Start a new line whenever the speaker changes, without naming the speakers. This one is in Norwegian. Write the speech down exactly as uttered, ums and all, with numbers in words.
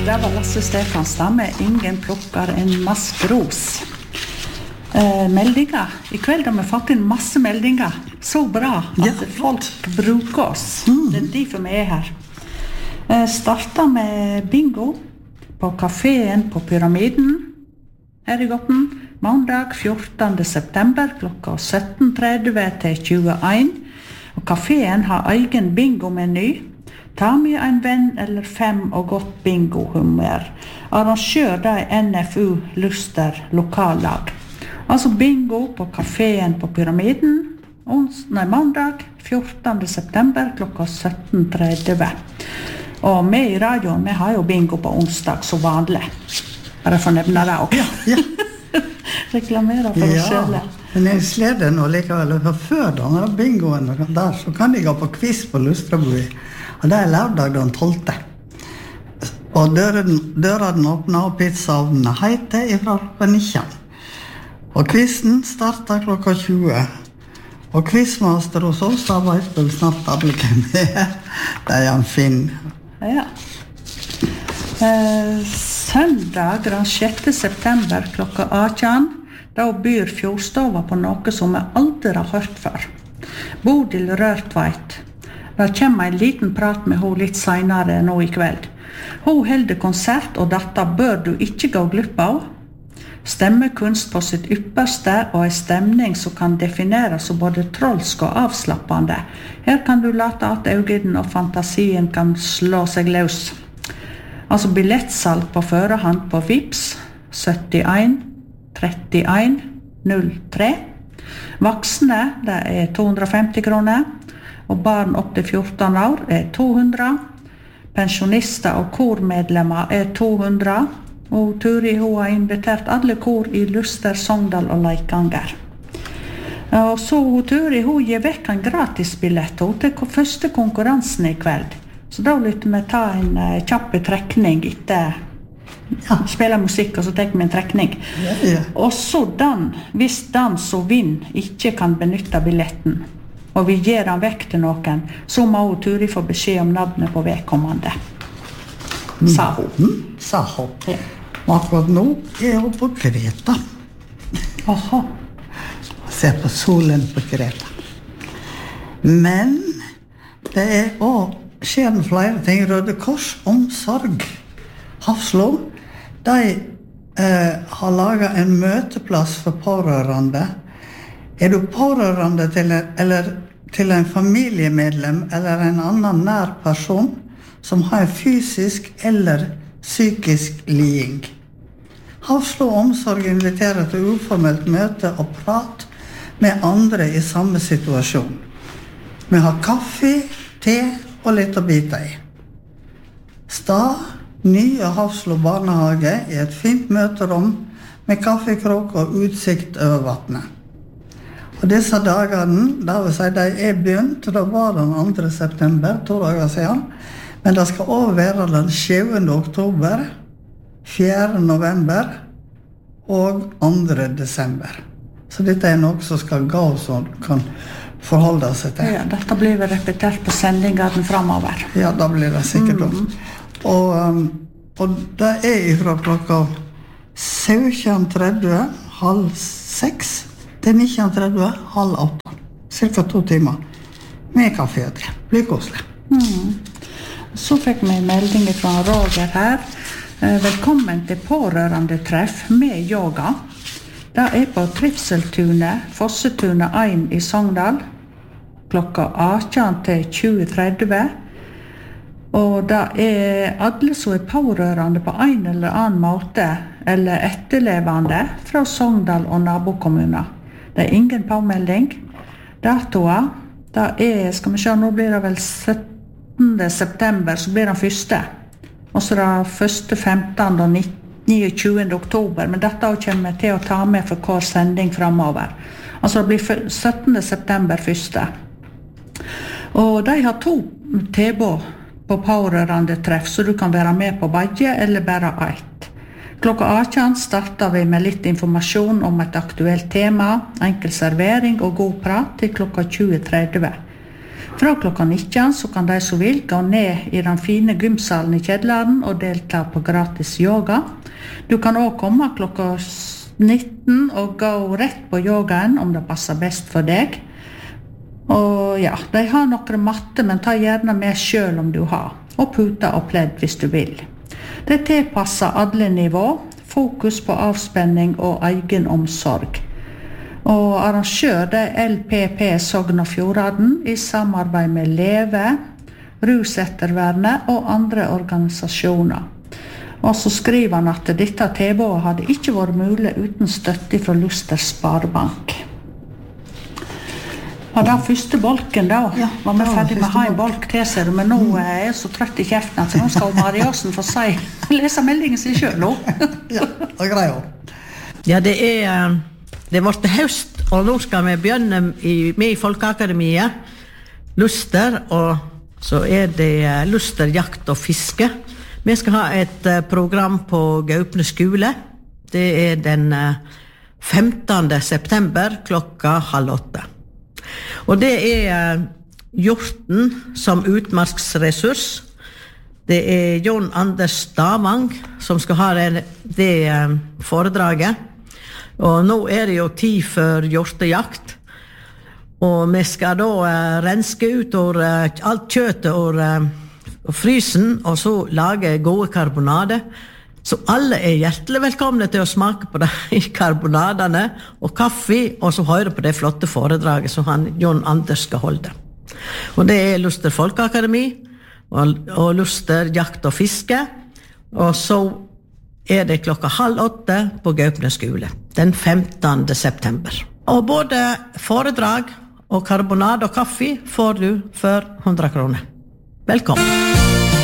det var Lasse Stefanstad med Ingen plukker en maskros. Eh, meldinger. I kveld har vi fått inn masse meldinger. Så bra at ja, folk bruker oss. Mm. Det er derfor vi er her. Eh, startet med bingo på kaféen på Pyramiden her i Gotten. Mandag fjortende september klokka sytten tretti til tjueen. Og kaféen har egen bingo-meny. Ta med en venn eller fem og godt bingo-humør. Arrangør da i N F U Luster lokallag. Altså bingo på kaféen på Pyramiden. Ons, nei, mandag fjortende september klokka sytten tretti. Og vi i radioen, vi har jo bingo på onsdag så vanlig. Bare for å nevne det også.
Ja, ja.
Reklamere for oss selv.
Ja, men jeg sleder nå likevel. For før denne bingoen der, så kan de gå på quiz på Lustrabui. Og det er lørdag den tolvte. Og døren, døren åpner og pizzaovnene heter ifra nitten. Og quizen starter klokka tjue. Og quizmaster hos oss, da vet du snart alle hvem det er. Det er en Finn.
Ja. Eh, søndag den sjette september klokka atten, da byr Fjordstova på noe som jeg aldri har hørt før. Bodil Rørtveit. Det kommer en liten prat med henne litt senere nå i kveld. Hun holder konsert, og dette bør du ikke gå glipp av. Stemmekunst på sitt ypperste, og en stemning som kan defineres som både trolsk og avslappende. Her kan du late at øynene og fantasien kan slå seg løs. Altså billettsalg på førehånd på Vips syttien trettien null tre. Voksne, det er to hundre og femti kroner. Og barn opp til fjorten år er to hundre. Pensjonister og kormedlemmer er to hundre. Og Turi hun har invitert alle kor i Luster, Sogndal og Leikanger. Og så Turi hun gir vekk en gratisbillett til første konkurransen i kveld. Så da lytter vi ta en uh, kjappe trekning etter ja, spille musikk, og så tar vi en trekning.
Ja, ja.
Og så den, hvis den som vinner ikke kan benytte billetten, og vi gir den vekk til noen, så må hun Turi få beskjed om navnet på vedkommende. Mm. Sa hun.
Mm. Sa hun.
Ja.
Og akkurat nå er hun på Kreta.
Aha.
Se på solen på Kreta. Men det er også skjer flere ting. Røde Kors omsorg. Hafslo, de eh, har laget en møteplass for pårørende. Er du pårørende til en, eller til en familiemedlem eller en annen nær person som har fysisk eller psykisk liding? Hafslo Omsorg inviterer til uformelt møte og prat med andre i samme situasjon. Vi har kaffe, te og litt å bite i. Stad, nye Hafslo barnehage i et fint møterom med kaffekrok og utsikt over vattnet. Og disse dagene, da vil si, de er begynt, da var den andre september, to dager siden, men det skal også være den sjuende oktober, fjerde november og andre desember. Så dette er noe som skal gå som kan forholde seg til.
Ja, dette blir repetert på sendingene fremover.
Ja, da blir det sikkert også. Mm. Og, um, og det er fra klokka sytten tretti, halv seks, til nitten tretti, halv åtte. Cirka to timer. Med kaffe og te. Blir koselig.
Mm. Så fikk vi en melding fra Roger her. Velkommen til pårørende treff med yoga. Det er på Trivseltunet, Fossetunet ett i Sogndal. Klokka atten til tjue tretti. Og det er alle som er pårørende på en eller annen måte, eller etterlevende fra Sogndal og nabokommuner. Det er ingen påmelding. Datoer, det er, skal vi se, nå blir det vel syttende september, så blir det første. Og så det første femtende og niogtjuende oktober, men dette kommer vi til å ta med for hver sending fremover. Altså det blir syttende september første. Og de har to tilbud på pårørende treff, så du kan være med på begge eller bare ett. Klokka atten starter vi med litt informasjon om et aktuelt tema, enkel servering og god prat til klokka tjue tretti. Fra klokka nitten så kan de som vil gå ned i den fine gymsalen i kjedleren og delta på gratis yoga. Du kan også komme klokka nitten og gå rett på yogaen om det passer best for deg. Og ja, de har noen matte, men ta gjerne med selv om du har, og puta og pledd hvis du vil. Det tilpasser alle nivå, fokus på avspenning og egen omsorg. Og arrangør det L P P Sogn og Fjordane i samarbeid med Leve, Rusettervernet og andre organisasjoner. Og så skriver han at dette tilbudet hadde ikke vært mulig uten støtte fra Luster Sparebank. Og den første bolken da,
Ja,
var vi
det var
ferdig med
første
å ha en
bolk.
bolk til seg, men nå er jeg så trøtt i kjeften at nå skal Mariasen få si, lese meldingen sin selv nå.
Ja, det er greier.
Ja, det er eh, det er vårt høst, og nå skal vi begynne i, med i Folkeakademiet, Luster, og så er det eh, Luster, jakt og fiske. Vi skal ha et eh, program på Gaupne skole. Det er den eh, femtende september klokka halv åtte. Og det er eh, hjorten som utmarksressurs. Det er John Anders Stavang som skal ha det, det eh, foredraget. Og nå er det jo tid for hjortejakt. Og vi skal da eh, renske ut or, eh, alt kjøttet og eh, frysen, og så lage gode karbonade. Så alle er hjertelig velkomne til å smake på de karbonadene og kaffe, og så høre på det flotte foredraget som han, John Anders skal holde. Og det er Luster Folkeakademi, og, og Luster jakt og fiske, og så er det klokka halv åtte på Gaupne skole, den femtende september. Og både foredrag og karbonade og kaffe får du for hundre kroner. Velkommen!